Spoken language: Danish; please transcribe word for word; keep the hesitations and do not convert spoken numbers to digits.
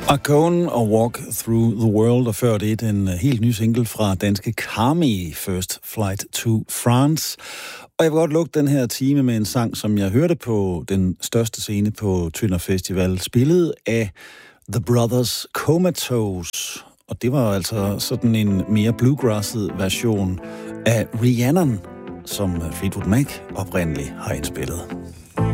Arcone og Walk Through the World, og før det den helt nye single fra danske Carmi, First Flight to France. Og jeg vil godt lukke den her time med en sang, som jeg hørte på den største scene på Tønder Festival, spillet af The Brothers Comatose. Og det var altså sådan en mere bluegrasset version af Rhiannon, som Fleetwood Mac oprindeligt har indspillet.